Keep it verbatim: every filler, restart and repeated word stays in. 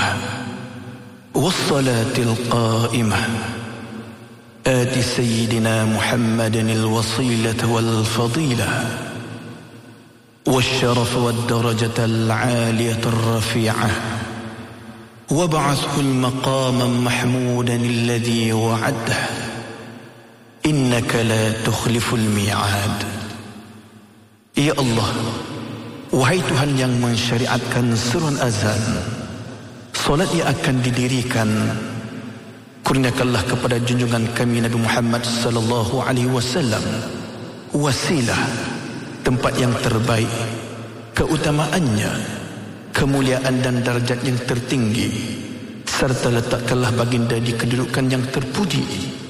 الدائمة والصلاة القائمة آت سيدنا محمد الوصيلة والفضيلة والشرف والدرجة العالية الرفيعة وابعثه المقام محمودا الذي وعده إنك لا تخلف الميعاد. Ya Allah, wahai Tuhan yang mensyariatkan seruan azan, solat yang akan didirikan, kurniakanlah kepada junjungan kami Nabi Muhammad sallallahu alaihi wasallam wasilah, tempat yang terbaik, keutamaannya, kemuliaan dan darjat yang tertinggi, serta letakkanlah baginda di kedudukan yang terpuji